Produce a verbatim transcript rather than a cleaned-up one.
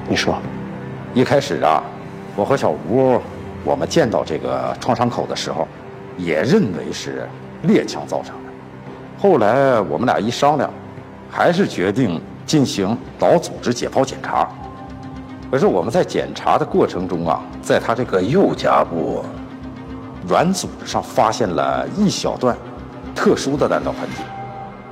你说。 一开始啊，我和小吴，我们见到这个创伤口的时候，也认为是猎枪造成的。后来我们俩一商量，还是决定进行脑组织解剖检查。可是我们在检查的过程中啊，在他这个右颊部软组织上发现了一小段特殊的弹道痕迹。